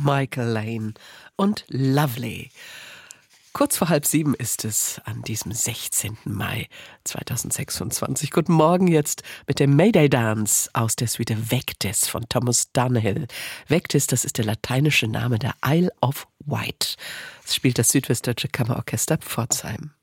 Michael Lane und Lovely. Kurz vor 6:30 ist es an diesem 16. Mai 2026. Guten Morgen jetzt mit dem Mayday Dance aus der Suite Vectis von Thomas Dunhill. Vectis, das ist der lateinische Name der Isle of Wight. Es spielt das Südwestdeutsche Kammerorchester Pforzheim.